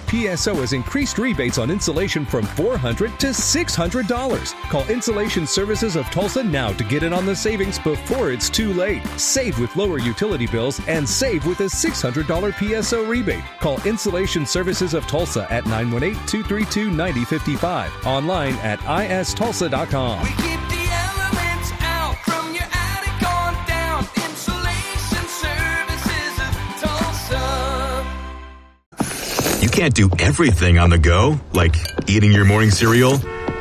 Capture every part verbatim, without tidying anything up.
P S O has increased rebates on insulation from four hundred dollars to six hundred dollars. Call Insulation Services of Tulsa now to get in on the savings before it's too late. Save with lower utility bills and save with a six hundred dollars P S O rebate. Call Insulation Services of Tulsa at nine one eight, two three two, nine zero five five. Online at I S Tulsa dot com. We keep the elements out from your attic on down. Insulation Services of Tulsa. You can't do everything on the go, like eating your morning cereal.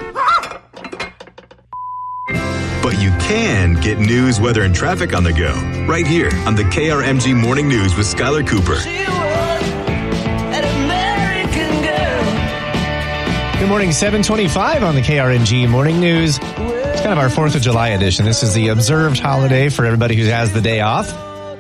But you can get news, weather, and traffic on the go, right here on the K R M G Morning News with Skylar Cooper. Good morning, seven twenty-five on the K R M G Morning News. It's kind of our fourth of July edition. This is the observed holiday for everybody who has the day off.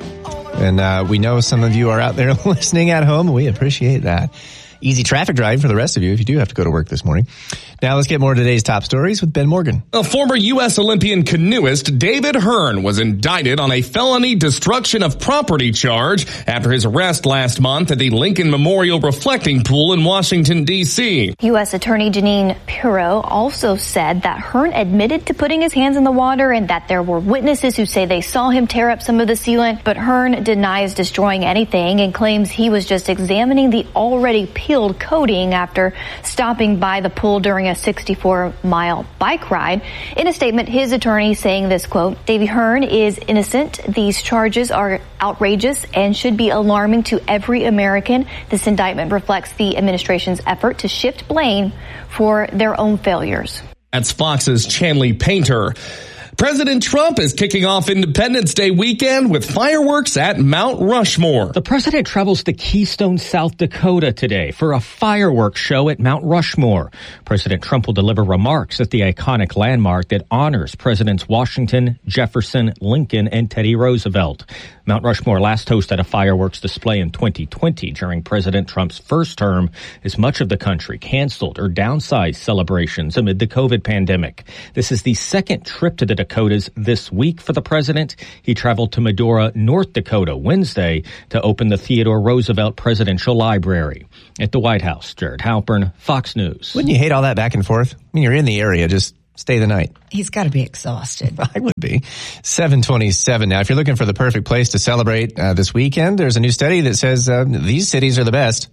And uh, we know some of you are out there listening at home. We appreciate that. Easy traffic drive for the rest of you if you do have to go to work this morning. Now let's get more of today's top stories with Ben Morgan. A former U S Olympian canoeist, David Hearn, was indicted on a felony destruction of property charge after his arrest last month at the Lincoln Memorial Reflecting Pool in Washington, D C U S Attorney Jeanine Pirro also said that Hearn admitted to putting his hands in the water and that there were witnesses who say they saw him tear up some of the sealant, but Hearn denies destroying anything and claims he was just examining the already peeled coating after stopping by the pool during a sixty-four mile bike ride. In a statement, his attorney saying this, quote, Davey Hearn is innocent. These charges are outrageous and should be alarming to every American. This indictment reflects the administration's effort to shift blame for their own failures. That's Fox's Chanley Painter. President Trump is kicking off Independence Day weekend with fireworks at Mount Rushmore. The president travels to Keystone, South Dakota today for a fireworks show at Mount Rushmore. President Trump will deliver remarks at the iconic landmark that honors Presidents Washington, Jefferson, Lincoln, and Teddy Roosevelt. Mount Rushmore last hosted a fireworks display in twenty twenty during President Trump's first term, as much of the country canceled or downsized celebrations amid the COVID pandemic. This is the second trip to the Dakotas this week for the president. He traveled to Medora, North Dakota Wednesday to open the Theodore Roosevelt Presidential Library. At the White House, Jared Halpern, Fox News. Wouldn't you hate all that back and forth? I mean, you're in the area, just stay the night. He's got to be exhausted. I would be. seven twenty-seven now. If you're looking for the perfect place to celebrate uh, this weekend, there's a new study that says uh, these cities are the best.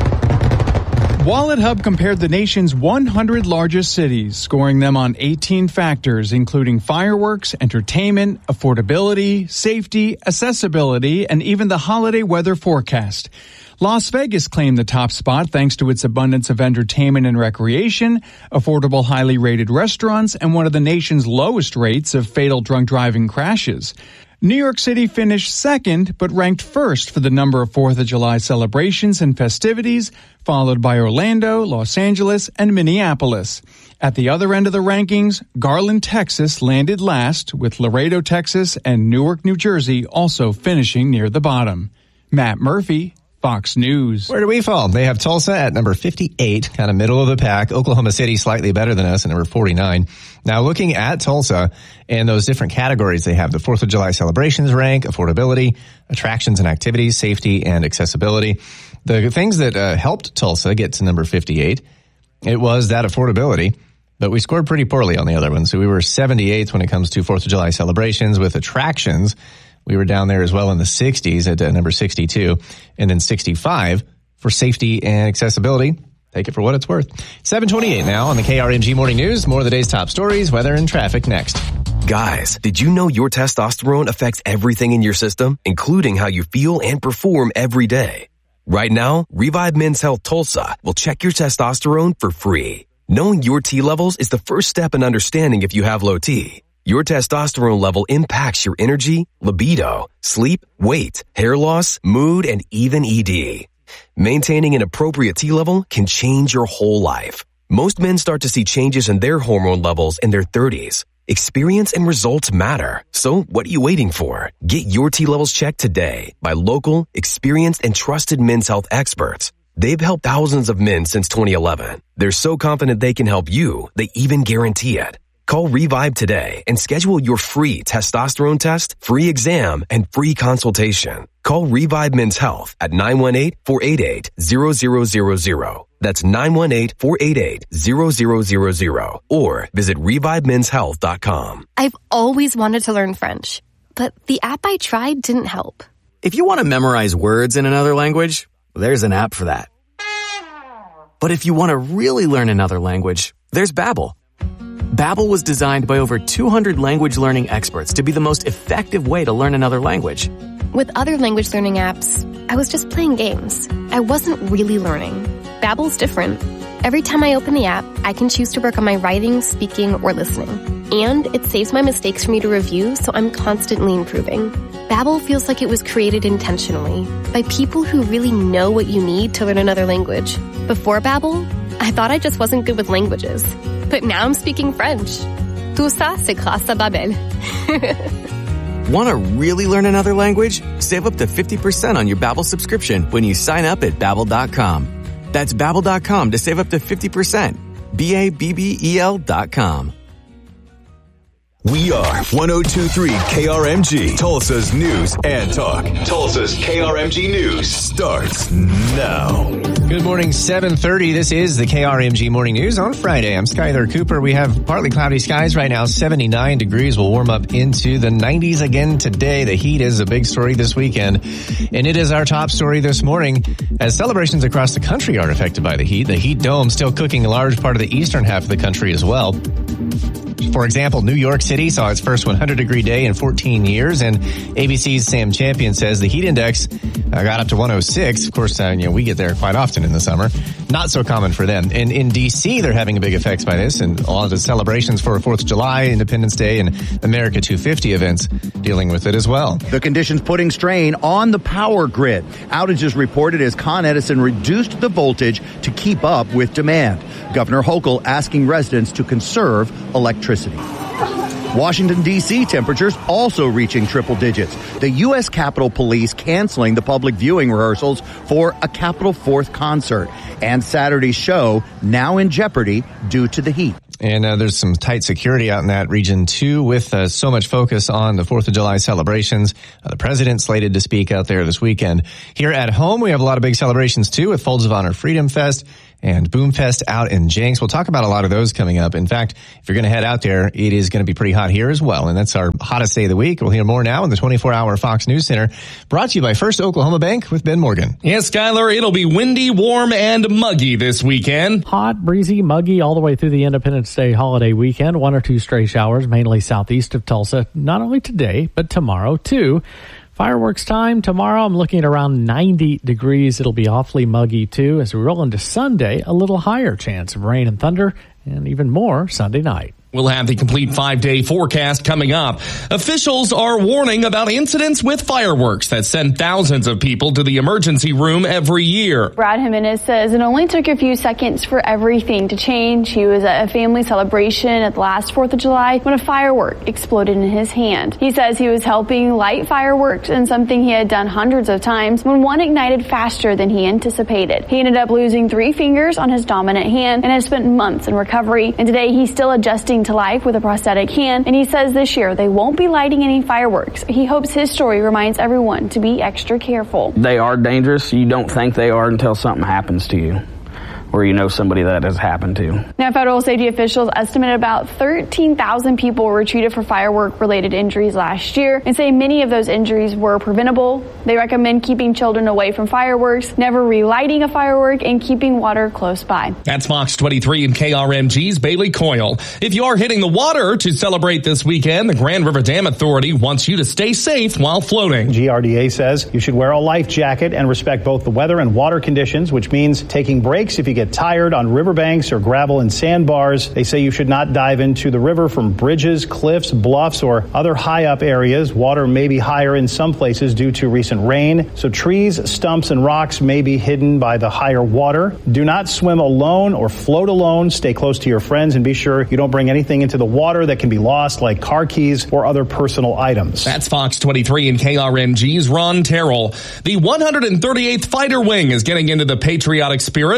Wallet Hub compared the nation's one hundred largest cities, scoring them on eighteen factors, including fireworks, entertainment, affordability, safety, accessibility, and even the holiday weather forecast. Las Vegas claimed the top spot thanks to its abundance of entertainment and recreation, affordable, highly rated restaurants, and one of the nation's lowest rates of fatal drunk driving crashes. New York City finished second, but ranked first for the number of fourth of July celebrations and festivities, followed by Orlando, Los Angeles, and Minneapolis. At the other end of the rankings, Garland, Texas landed last, with Laredo, Texas, and Newark, New Jersey also finishing near the bottom. Matt Murphy, Fox News. Where do we fall? They have Tulsa at number fifty-eight, kind of middle of the pack. Oklahoma City slightly better than us at number forty-nine. Now looking at Tulsa and those different categories they have, the fourth of July celebrations rank, affordability, attractions and activities, safety and accessibility. The things that uh, helped Tulsa get to number fifty-eight, it was that affordability, but we scored pretty poorly on the other one. So we were seventy-eighth when it comes to fourth of July celebrations. With attractions, we were down there as well in the sixties at uh, number sixty-two, and then sixty-five for safety and accessibility. Take it for what it's worth. seven twenty-eight now on the K R M G Morning News. More of the day's top stories, weather, and traffic next. Guys, did you know your testosterone affects everything in your system, including how you feel and perform every day? Right now, Revive Men's Health Tulsa will check your testosterone for free. Knowing your T levels is the first step in understanding if you have low T. Your testosterone level impacts your energy, libido, sleep, weight, hair loss, mood, and even E D. Maintaining an appropriate T level can change your whole life. Most men start to see changes in their hormone levels in their thirties. Experience and results matter. So what are you waiting for? Get your T levels checked today by local, experienced, and trusted men's health experts. They've helped thousands of men since twenty eleven. They're so confident they can help you, they even guarantee it. Call Revive today and schedule your free testosterone test, free exam, and free consultation. Call Revive Men's Health at nine one eight, four eight eight, zero zero zero zero. That's nine one eight, four eight eight, zero zero zero zero. Or visit revive men's health dot com. I've always wanted to learn French, but the app I tried didn't help. If you want to memorize words in another language, there's an app for that. But if you want to really learn another language, there's Babbel. Babbel was designed by over two hundred language learning experts to be the most effective way to learn another language. With other language learning apps, I was just playing games. I wasn't really learning. Babbel's different. Every time I open the app, I can choose to work on my writing, speaking, or listening. And it saves my mistakes for me to review, so I'm constantly improving. Babbel feels like it was created intentionally by people who really know what you need to learn another language. Before Babbel, I thought I just wasn't good with languages. But now I'm speaking French. Tout ça, c'est grâce à Babbel. Want to really learn another language? Save up to fifty percent on your Babbel subscription when you sign up at babbel dot com. That's babbel dot com to save up to fifty percent. B A B B E L dot com. We are one oh two point three K R M G, Tulsa's news and talk. Tulsa's K R M G News starts now. Good morning, seven thirty. This is the K R M G Morning News on Friday. I'm Skyler Cooper. We have partly cloudy skies right now, seventy-nine degrees. Will warm up into the nineties again today. The heat is a big story this weekend, and it is our top story this morning as celebrations across the country are affected by the heat. The heat dome still cooking a large part of the eastern half of the country as well. For example, New York City saw its first one hundred degree day in fourteen years, and A B C's Sam Champion says the heat index uh, got up to one oh six. Of course, uh, you know, we get there quite often in the summer. Not so common for them. And in D C, they're having a big effects by this, and all of the celebrations for fourth of July, Independence Day, and America two fifty events dealing with it as well. The conditions putting strain on the power grid. Outages reported as Con Edison reduced the voltage to keep up with demand. Governor Hochul asking residents to conserve electricity. Washington, D C temperatures also reaching triple digits. The U S Capitol Police canceling the public viewing rehearsals for a Capitol Fourth concert. And Saturday's show now in jeopardy due to the heat. And uh, there's some tight security out in that region, too, with uh, so much focus on the fourth of July celebrations. Uh, the president slated to speak out there this weekend. Here at home, we have a lot of big celebrations, too, with Folds of Honor Freedom Fest and Boomfest out in Jenks. We'll talk about a lot of those coming up. In fact, if you're going to head out there, it is going to be pretty hot here as well. And that's our hottest day of the week. We'll hear more now in the twenty-four hour Fox News Center, brought to you by First Oklahoma Bank with Ben Morgan. Yes, Skyler, it'll be windy, warm, and muggy this weekend. Hot, breezy, muggy all the way through the Independence Day holiday weekend. One or two stray showers, mainly southeast of Tulsa, not only today, but tomorrow too. Fireworks time tomorrow, I'm looking at around ninety degrees. It'll be awfully muggy, too. As we roll into Sunday, a little higher chance of rain and thunder, and even more Sunday night. We'll have the complete five-day forecast coming up. Officials are warning about incidents with fireworks that send thousands of people to the emergency room every year. Brad Jimenez says it only took a few seconds for everything to change. He was at a family celebration at the last fourth of July when a firework exploded in his hand. He says he was helping light fireworks and something he had done hundreds of times when one ignited faster than he anticipated. He ended up losing three fingers on his dominant hand and has spent months in recovery. And today he's still adjusting to life with a prosthetic hand, and he says this year they won't be lighting any fireworks. He hopes his story reminds everyone to be extra careful. They are dangerous. You don't think they are until something happens to you, or you know somebody that has happened to. Now, federal safety officials estimate about thirteen thousand people were treated for firework-related injuries last year and say many of those injuries were preventable. They recommend keeping children away from fireworks, never relighting a firework, and keeping water close by. That's Fox twenty-three and K R M G's Bailey Coyle. If you are hitting the water to celebrate this weekend, the Grand River Dam Authority wants you to stay safe while floating. G R D A says you should wear a life jacket and respect both the weather and water conditions, which means taking breaks if you get tired on riverbanks or gravel and sandbars. They say you should not dive into the river from bridges, cliffs, bluffs, or other high up areas. Water may be higher in some places due to recent rain, so trees, stumps, and rocks may be hidden by the higher water. Do not swim alone or float alone. Stay close to your friends and be sure you don't bring anything into the water that can be lost, like car keys or other personal items. That's Fox twenty-three and K R M G's Ron Terrell. The one hundred thirty-eighth Fighter Wing is getting into the patriotic spirit, releasing their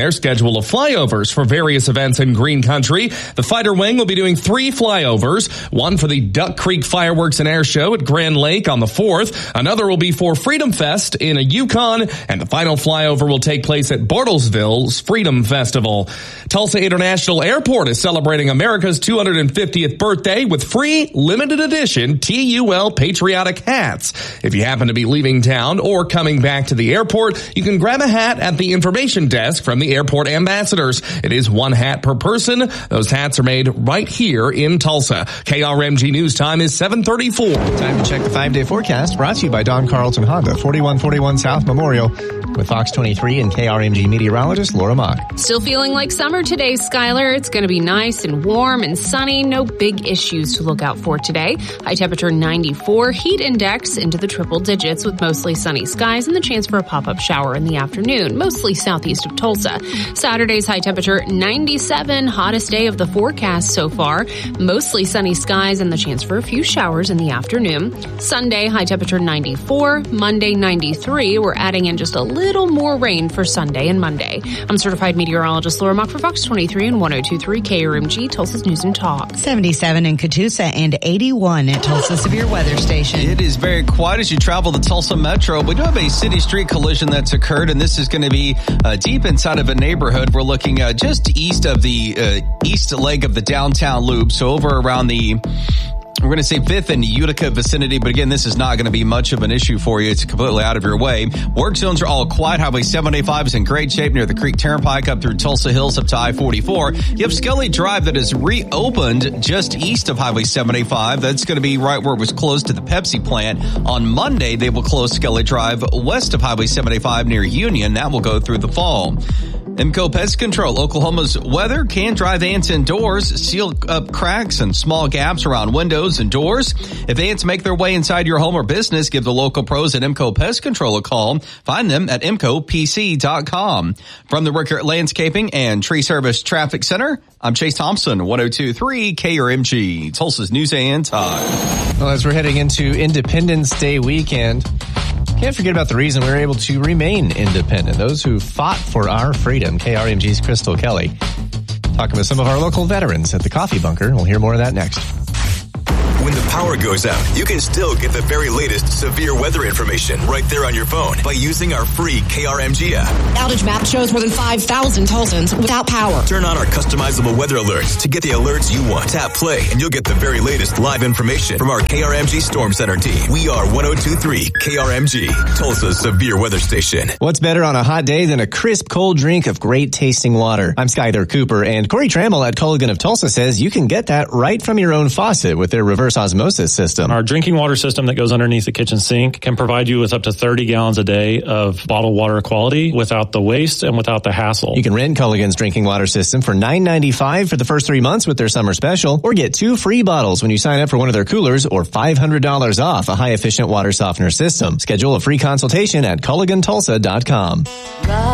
their schedule of flyovers for various events in Green Country. The fighter wing will be doing three flyovers, one for the Duck Creek Fireworks and Air Show at Grand Lake on the fourth. Another will be for Freedom Fest in a Yukon, and the final flyover will take place at Bartlesville's Freedom Festival. Tulsa International Airport is celebrating America's two hundred fiftieth birthday with free limited edition T U L patriotic hats. If you happen to be leaving town or coming back to the airport, you can grab a hat at the information desk from the airport ambassadors. It is one hat per person. Those hats are made right here in Tulsa. K R M G News Time is seven thirty-four. Time to check the five-day forecast, brought to you by Don Carlton Honda, forty-one forty-one South Memorial, with Fox twenty-three and K R M G meteorologist Laura Mock. Still feeling like summer today, Skylar. It's going to be nice and warm and sunny. No big issues to look out for today. High temperature ninety-four, heat index into the triple digits with mostly sunny skies and the chance for a pop-up shower in the afternoon, mostly southeast of Tulsa. Saturday's high temperature ninety-seven, hottest day of the forecast so far. Mostly sunny skies and the chance for a few showers in the afternoon. Sunday, high temperature ninety-four, Monday ninety-three. We're adding in just a little more rain for Sunday and Monday. I'm certified meteorologist Laura Mock for Fox twenty-three and one oh two point three K R M G, Tulsa's News and Talk. seventy-seven in Catoosa and eighty-one at Tulsa Severe Weather Station. It is very quiet as you travel the Tulsa Metro. We do have a city street collision that's occurred, and this is going to be uh, deep inside of a neighborhood. We're looking uh, just east of the uh, east leg of the downtown loop, so over around the we're going to say fifth and Utica vicinity, but again, this is not going to be much of an issue for you. It's completely out of your way. Work zones are all quiet. Highway seven eighty-five is in great shape near the Creek Turnpike up through Tulsa Hills up to I forty-four. You have Scully Drive that is reopened just east of Highway seven eighty-five. That's going to be right where it was closed to the Pepsi plant. On Monday, they will close Scully Drive west of Highway seven eighty-five near Union. That will go through the fall. Imco Pest Control. Oklahoma's weather can drive ants indoors, seal up cracks and small gaps around windows and doors. If ants make their way inside your home or business, give the local pros at Imco Pest Control a call. Find them at imco p c dot com. From the Rickert Landscaping and Tree Service Traffic Center, I'm Chase Thompson, one oh two point three K R M G, Tulsa's News and Talk. Well, as we're heading into Independence Day weekend, can't forget about the reason we were able to remain independent. Those who fought for our freedom. K R M G's Crystal Kelly talking with some of our local veterans at the Coffee Bunker. We'll hear more of that next. When the power goes out, you can still get the very latest severe weather information right there on your phone by using our free K R M G app. Outage map shows more than five thousand Tulsans without power. Turn on our customizable weather alerts to get the alerts you want. Tap play and you'll get the very latest live information from our K R M G Storm Center team. We are one oh two point three K R M G, Tulsa's severe weather station. What's better on a hot day than a crisp, cold drink of great tasting water? I'm Skyler Cooper, and Corey Trammell at Culligan of Tulsa says you can get that right from your own faucet with their reverse osmosis system. Our drinking water system that goes underneath the kitchen sink can provide you with up to thirty gallons a day of bottled water quality without the waste and without the hassle. You can rent Culligan's drinking water system for nine ninety-five for the first three months with their summer special, or get two free bottles when you sign up for one of their coolers, or five hundred dollars off a high-efficient water softener system. Schedule a free consultation at culligan tulsa dot com.